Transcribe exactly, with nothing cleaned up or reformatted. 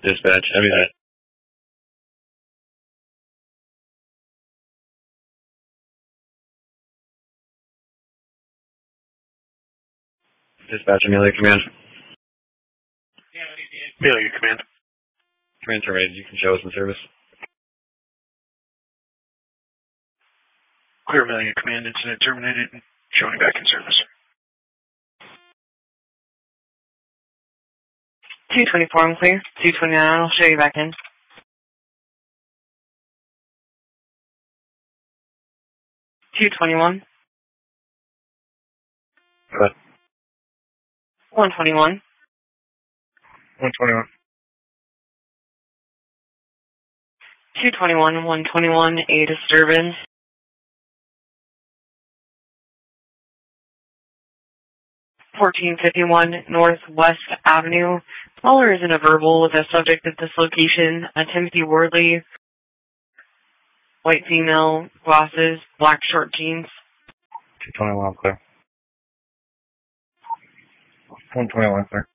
Dispatch, I mean, uh, Dispatch, Amelia Command. Amelia Command. Command terminated. You can show us in service. Clear Amelia Command. Incident terminated. Showing back in service. two twenty-four, I'm clear. two twenty-nine, I'll show you back in. two twenty-one. What? one twenty-one. one twenty-one. two twenty-one, one twenty-one, a disturbance. fourteen fifty-one Northwest Avenue. Caller is in a verbal with a subject at this location. A Timothy Wardley. White female, glasses, black short jeans. two twenty-one, clear. one twenty-one, clear.